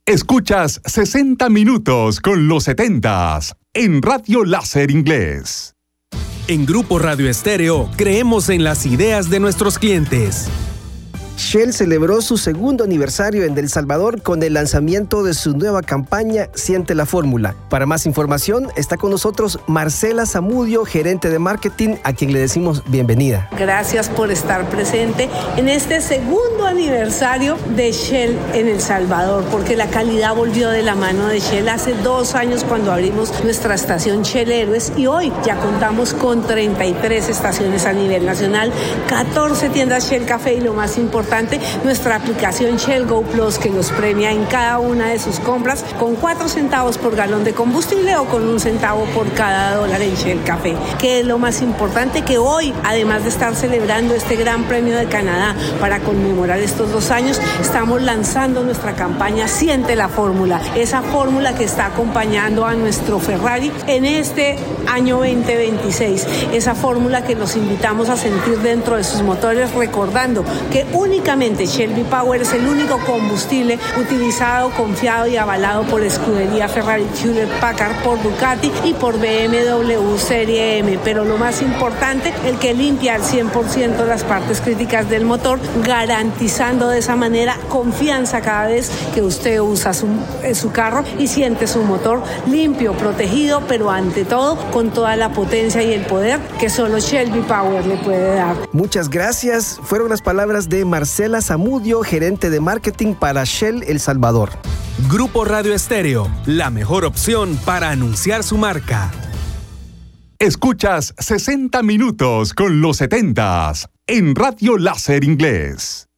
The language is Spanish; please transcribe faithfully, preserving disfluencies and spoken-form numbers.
Escuchas sesenta minutos con los setentas en Radio Láser Inglés. En Grupo Radio Estéreo creemos en las ideas de nuestros clientes. Shell celebró su segundo aniversario en El Salvador con el lanzamiento de su nueva campaña Siente la Fórmula. Para más información está con nosotros Marcela Zamudio, gerente de marketing, a quien le decimos bienvenida. Gracias por estar presente en este segundo aniversario de Shell en El Salvador, porque la calidad volvió de la mano de Shell hace dos años cuando abrimos nuestra estación Shell Héroes, y hoy ya contamos con treinta y tres estaciones a nivel nacional, catorce tiendas Shell Café y lo más importante, nuestra aplicación Shell Go Plus, que los premia en cada una de sus compras con cuatro centavos por galón de combustible o con un centavo por cada dólar en Shell Café. Que es lo más importante, que hoy, además de estar celebrando este Gran Premio de Canadá para conmemorar estos dos años, estamos lanzando nuestra campaña Siente la Fórmula, esa fórmula que está acompañando a nuestro Ferrari en este año veinte veintiséis, esa fórmula que los invitamos a sentir dentro de sus motores, recordando que únicamente Shell V-Power es el único combustible utilizado, confiado y avalado por Escudería Ferrari, Hewlett Packard, por Ducati y por B M W Serie M. Pero lo más importante, el que limpia al cien por ciento las partes críticas del motor, garantizando de esa manera confianza cada vez que usted usa su, su carro y siente su motor limpio, protegido, pero ante todo con toda la potencia y el poder que solo Shell V-Power le puede dar. Muchas gracias. Fueron las palabras de Marcela Zamudio, gerente de marketing para Shell El Salvador. Grupo Radio Estéreo, la mejor opción para anunciar su marca. Escuchas sesenta minutos con los setentas en Radio Láser Inglés.